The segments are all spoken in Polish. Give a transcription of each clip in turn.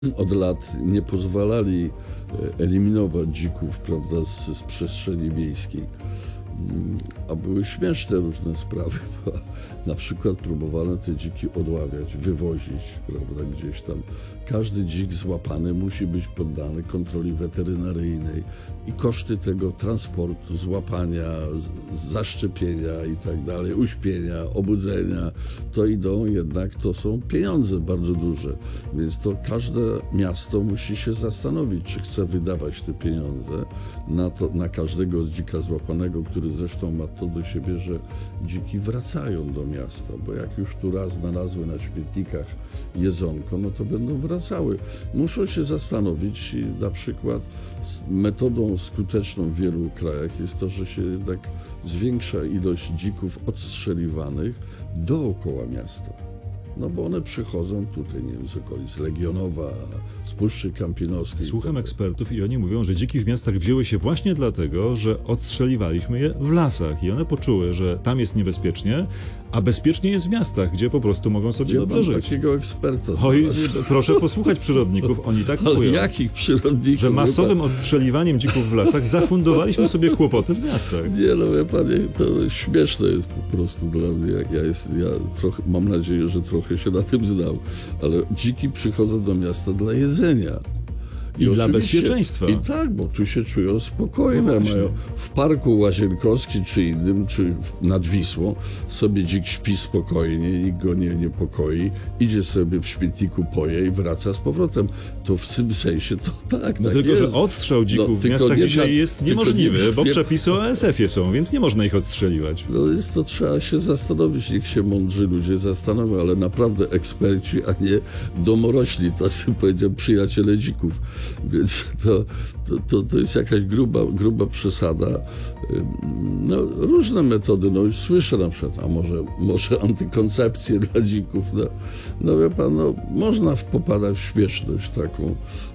od lat nie pozwalali eliminować dzików, prawda, z przestrzeni miejskiej. A były śmieszne różne sprawy, bo na przykład próbowano te dziki odławiać, wywozić, prawda, gdzieś tam. Każdy dzik złapany musi być poddany kontroli weterynaryjnej i koszty tego transportu, złapania, zaszczepienia i tak dalej, uśpienia, obudzenia, to są pieniądze bardzo duże. Więc to każde miasto musi się zastanowić, czy chce wydawać te pieniądze na każdego dzika złapanego, który zresztą ma to do siebie, że dziki wracają do miasta, bo jak już tu raz znalazły na śmietnikach jedzonko, no to będą wracały. Muszą się zastanowić i na przykład metodą skuteczną w wielu krajach jest to, że się jednak zwiększa ilość dzików odstrzeliwanych dookoła miasta. No bo one przychodzą tutaj, nie wiem, z okolic Legionowa, z Puszczy Kampinoskiej. Słucham ekspertów i oni mówią, że dziki w miastach wzięły się właśnie dlatego, że odstrzeliwaliśmy je w lasach i one poczuły, że tam jest niebezpiecznie, a bezpiecznie jest w miastach, gdzie po prostu mogą sobie dobrze żyć. Takiego eksperta Oj, proszę posłuchać przyrodników, oni tak mówią. Ale jakich przyrodników? Że masowym odstrzeliwaniem dzików w lasach zafundowaliśmy sobie kłopoty w miastach. Nie no, wie panie, to śmieszne jest po prostu dla mnie. Ja trochę, mam nadzieję, że trochę się na tym znam, ale dziki przychodzą do miasta dla jedzenia. I dla bezpieczeństwa. I tak, bo tu się czują spokojne. No mają w parku Łazienkowskim czy innym, czy nad Wisłą sobie dzik śpi spokojnie, nikt go nie niepokoi, idzie sobie w śmietniku, poje i wraca z powrotem. To w tym sensie to tak, no tak tylko, jest. że odstrzał dzików w miastach dzisiaj jest niemożliwy, bo przepisy o ASF-ie są, więc nie można ich odstrzeliwać. No jest to, trzeba się zastanowić, niech się mądrzy ludzie zastanowią, ale naprawdę eksperci, a nie domorośli, tacy powiedziałem przyjaciele dzików. Więc to jest jakaś gruba przesada. No, różne metody, no już słyszę na przykład, a może antykoncepcję dla dzików. No wie pan, no, można popadać w śmieszność taką,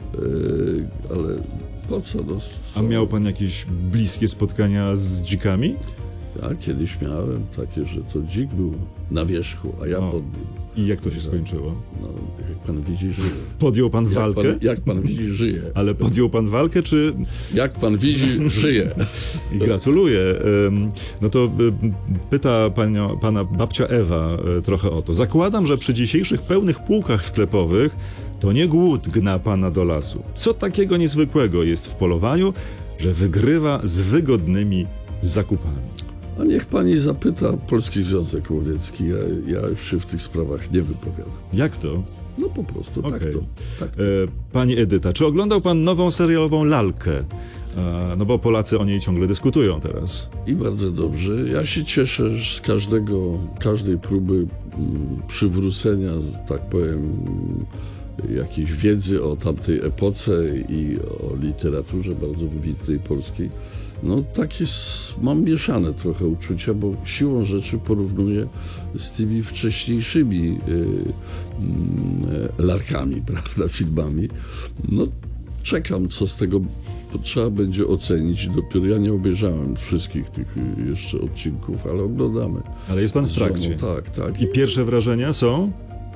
ale po co? No, A miał pan jakieś bliskie spotkania z dzikami? Ja kiedyś miałem takie, że to dzik był na wierzchu, a ja pod nim. I jak to się skończyło? No, jak pan widzi, żyje. Podjął pan walkę? Jak pan widzi, żyje. Ale podjął pan walkę, czy... Jak pan widzi, żyje. I gratuluję. No to pyta pana babcia Ewa trochę o to. Zakładam, że przy dzisiejszych pełnych półkach sklepowych to nie głód gna pana do lasu. Co takiego niezwykłego jest w polowaniu, że wygrywa z wygodnymi zakupami? A niech pani zapyta Polski Związek Łowiecki. Ja już się w tych sprawach nie wypowiadam. Jak to? No po prostu, okay. tak to. Pani Edyta, czy oglądał pan nową serialową Lalkę? No bo Polacy o niej ciągle dyskutują teraz. I bardzo dobrze. Ja się cieszę z każdej próby przywrócenia, tak powiem, jakiejś wiedzy o tamtej epoce i o literaturze bardzo wybitnej polskiej. No takie mam mieszane trochę uczucia, bo siłą rzeczy porównuję z tymi wcześniejszymi lalkami, prawda, filmami. No czekam, co z tego trzeba będzie ocenić. Dopiero ja nie obejrzałem wszystkich tych jeszcze odcinków, ale oglądamy. Ale jest pan w trakcie. Tak. I pierwsze wrażenia są?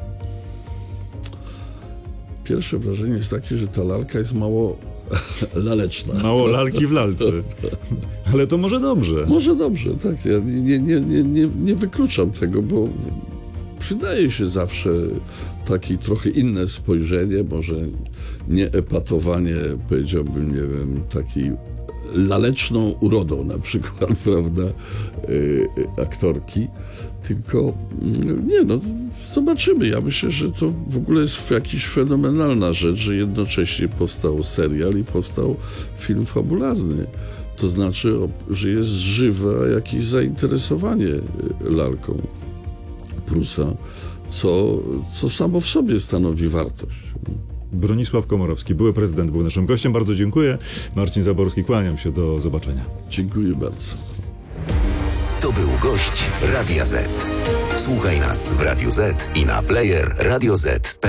Pierwsze wrażenie jest takie, że ta lalka jest mało laleczna. Mało lalki w lalce. Ale to może dobrze. Może dobrze, tak. Ja nie wykluczam tego, bo przydaje się zawsze takie trochę inne spojrzenie, może nie epatowanie, powiedziałbym, nie wiem, takiej laleczną urodą na przykład, prawda, aktorki, tylko zobaczymy. Ja myślę, że to w ogóle jest jakaś fenomenalna rzecz, że jednocześnie powstał serial i powstał film fabularny. To znaczy, że jest żywe jakieś zainteresowanie lalką Prusa, co samo w sobie stanowi wartość. Bronisław Komorowski, były prezydent, był naszym gościem. Bardzo dziękuję. Marcin Zaborski, kłaniam się. Do zobaczenia. Dziękuję bardzo. To był gość Radia Z. Słuchaj nas w Radio Z i na player radioz.pl.